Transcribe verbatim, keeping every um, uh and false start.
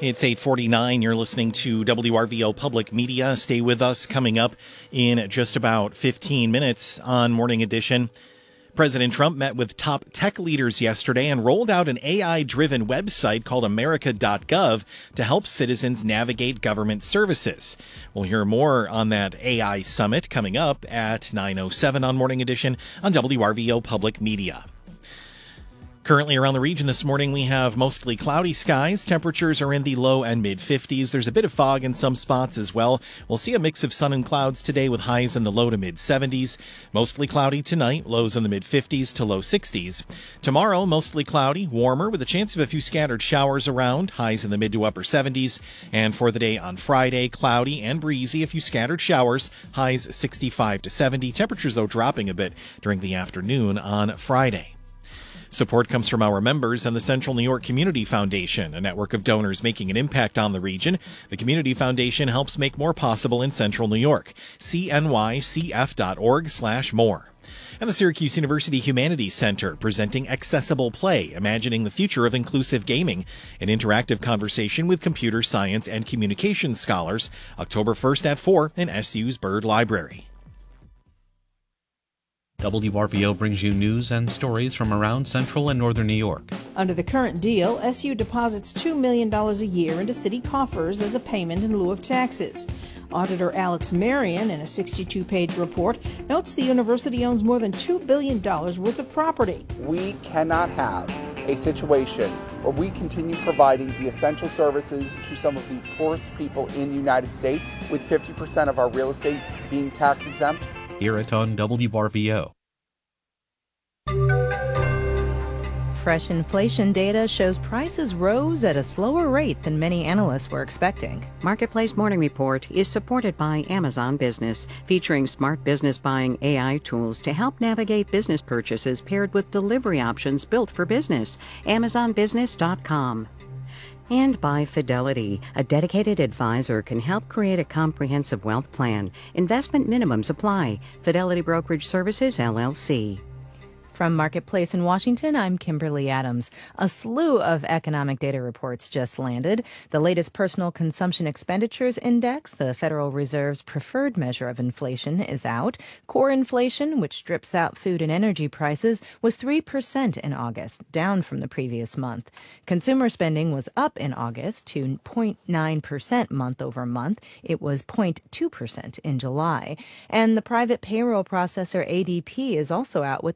It's eight forty-nine. You're listening to W R V O Public Media. Stay with us. Coming up in just about fifteen minutes on Morning Edition. President Trump met with top tech leaders yesterday and rolled out an A I-driven website called America dot gov to help citizens navigate government services. We'll hear more on that A I summit coming up at nine oh seven on Morning Edition on W R V O Public Media. Currently around the region this morning, we have mostly cloudy skies. Temperatures are in the low and mid fifties. There's a bit of fog in some spots as well. We'll see a mix of sun and clouds today with highs in the low to mid seventies. Mostly cloudy tonight, lows in the mid fifties to low sixties. Tomorrow, mostly cloudy, warmer with a chance of a few scattered showers around, highs in the mid to upper seventies. And for the day on Friday, cloudy and breezy, a few scattered showers, highs sixty-five to seventy. Temperatures, though, dropping a bit during the afternoon on Friday. Support comes from our members and the Central New York Community Foundation, a network of donors making an impact on the region. The Community Foundation helps make more possible in Central New York. C N Y C F dot org slash more. And the Syracuse University Humanities Center presenting Accessible Play, Imagining the Future of Inclusive Gaming, an interactive conversation with computer science and communications scholars, October first at four in S U's Byrd Library. W R V O brings you news and stories from around central and northern New York. Under the current deal, S U deposits two million dollars a year into city coffers as a payment in lieu of taxes. Auditor Alex Marion, in a sixty-two page report, notes the university owns more than two billion dollars worth of property. We cannot have a situation where we continue providing the essential services to some of the poorest people in the United States, with fifty percent of our real estate being tax exempt. Hear it on W R V O. Fresh inflation data shows prices rose at a slower rate than many analysts were expecting. Marketplace Morning Report is supported by Amazon Business, featuring smart business buying A I tools to help navigate business purchases paired with delivery options built for business. Amazon Business dot com. And by Fidelity, a dedicated advisor can help create a comprehensive wealth plan. Investment minimums apply. Fidelity Brokerage Services, L L C. From Marketplace in Washington, I'm Kimberly Adams. A slew of economic data reports just landed. The latest Personal Consumption Expenditures Index, the Federal Reserve's preferred measure of inflation, is out. Core inflation, which strips out food and energy prices, was three percent in August, down from the previous month. Consumer spending was up in August to zero point nine percent month over month. It was zero point two percent in July. And the private payroll processor A D P is also out with